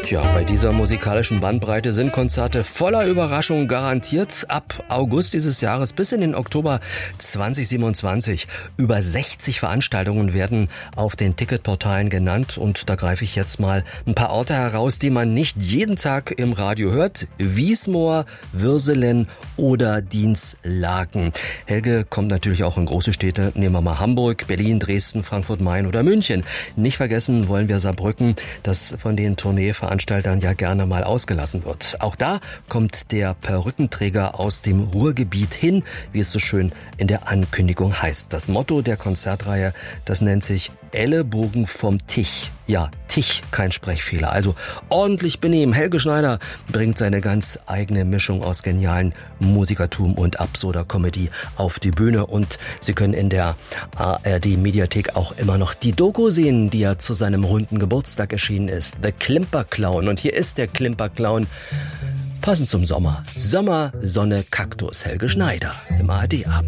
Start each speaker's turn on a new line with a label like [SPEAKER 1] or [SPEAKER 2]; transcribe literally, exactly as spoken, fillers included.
[SPEAKER 1] Ja, bei dieser musikalischen Bandbreite sind Konzerte voller Überraschungen garantiert. Ab August dieses Jahres bis in den Oktober zwanzig siebenundzwanzig. Über sechzig Veranstaltungen werden auf den Ticketportalen genannt. Und da greife ich jetzt mal ein paar Orte heraus, die man nicht jeden Tag im Radio hört. Wiesmoor, Würselen oder Dinslaken. Helge kommt natürlich auch in große Städte. Nehmen wir mal Hamburg, Berlin, Dresden, Frankfurt, Main oder München. Nicht vergessen wollen wir Saarbrücken, das von den Tourneeveranstaltern ja gerne mal ausgelassen wird. Auch da kommt der Perückenträger aus dem Ruhrgebiet hin, wie es so schön in der Ankündigung heißt. Das Motto der Konzertreihe, das nennt sich Ellenbogen vom Tisch. Ja, Tisch, kein Sprechfehler. Also ordentlich benehmen. Helge Schneider bringt seine ganz eigene Mischung aus genialen Musikertum und absurder Comedy auf die Bühne. Und Sie können in der A R D-Mediathek auch immer noch die Doku sehen, die ja zu seinem runden Geburtstag erschienen ist. The Klimperclown. Und hier ist der Klimperclown. Passend zum Sommer. Sommer, Sonne, Kaktus. Helge Schneider im A R D-Abend.